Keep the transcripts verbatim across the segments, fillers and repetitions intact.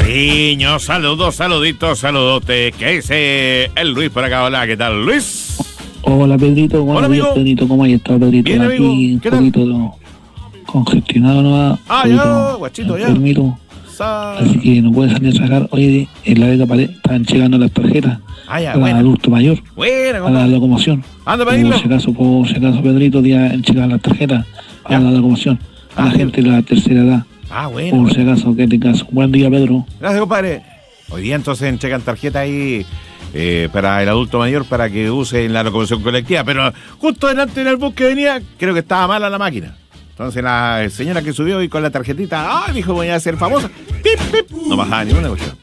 Cariño, saludos, saluditos, saludotes. ¿Qué dice el Luis por acá? Hola, ¿qué tal, Luis? Hola, Pedrito. Buenos Hola, días, amigo. Pedrito. ¿Cómo has estado, Pedrito? Bien, Aquí amigo. ¿Qué un poquito no, congestionado nomás. Ah, ya, guachito, ya. Enfermito. Sa... Así que no puede salir a sacar. Oye, en la Vega Pared estaban llegando las tarjetas Ah, ya, para buena. adulto mayor, Buena, para la compadre. locomoción. Anda para Por irlo. si acaso, por si acaso, Pedrito, día en checar las tarjetas para Ya. la locomoción. A la Ah, gente de la tercera edad. Ah, bueno. Por si acaso, que tengas un buen día, Pedro. Gracias, compadre. Hoy día entonces checan tarjeta ahí eh, para el adulto mayor para que use en la locomoción colectiva. Pero justo delante del bus que venía, creo que estaba mala la máquina. Entonces la señora que subió y con la tarjetita, ah, dijo, voy a ser famosa. Pip, pip. No bajaba ni una cuestión.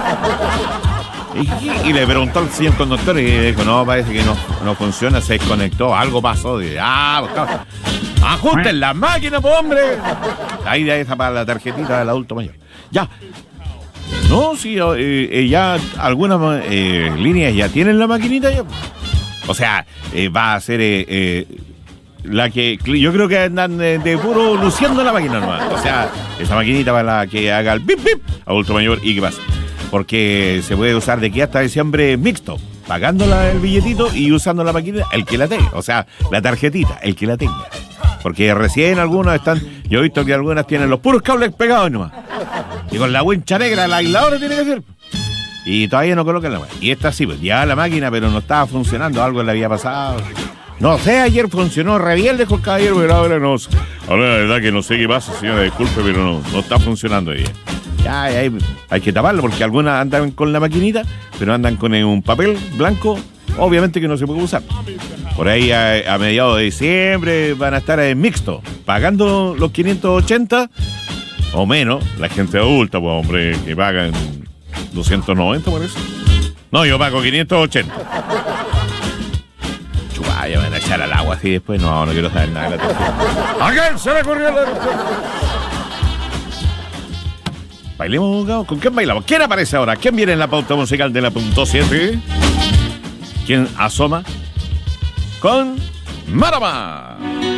Y, y le preguntó al señor conductor y dijo, no, parece que no, no funciona, se desconectó, algo pasó. Dice, ah, buscaba. Ajusten la máquina, pues, hombre. Ahí de esa para la tarjetita del adulto mayor. Ya. No, sí, eh, eh, ya algunas eh, líneas ya tienen la maquinita ya. O sea, eh, va a ser eh, eh, la que yo creo que andan de, de puro luciendo la máquina nomás. O sea, esa maquinita para la que haga el bip bip adulto mayor y qué pasa. Porque se puede usar de aquí hasta diciembre mixto, pagándola el billetito y usando la máquina el que la tenga. O sea, la tarjetita, el que la tenga. Porque recién algunos están, yo he visto que algunas tienen los puros cables pegados nomás. Y con la wincha negra, la aisladora tiene que ser. Y todavía no colocan la máquina. Y esta sí, pues ya la máquina, pero no estaba funcionando, algo le había pasado. No sé, ayer funcionó re bien, dijo el caballero, pero ahora no. Ahora la verdad que no sé qué pasa, señora, disculpe, pero no, no está funcionando bien. Ya, hay, hay que taparlo, porque algunas andan con la maquinita, pero andan con un papel blanco, obviamente que no se puede usar. Por ahí a, a mediados de diciembre van a estar en mixto, pagando los quinientos ochenta o menos, la gente adulta, pues hombre, que pagan doscientos noventa por eso. No, yo pago quinientos ochenta. Chupaya, van a echar al agua así después. No, no quiero saber nada de la tarjeta. ¿A quién se le ocurrió la Bailemos, Gao. ¿Con quién bailamos? ¿Quién aparece ahora? ¿Quién viene en la pauta musical de la punto siete? ¿Quién asoma? Con Marama.